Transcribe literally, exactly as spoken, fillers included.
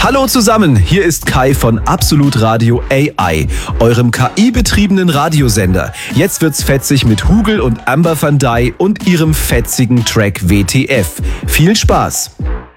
Hallo zusammen, hier ist Kai von Absolut Radio A I, eurem K I-betriebenen Radiosender. Jetzt wird's fetzig mit Hugel und Amber van Dijk und ihrem fetzigen Track W T F. Viel Spaß!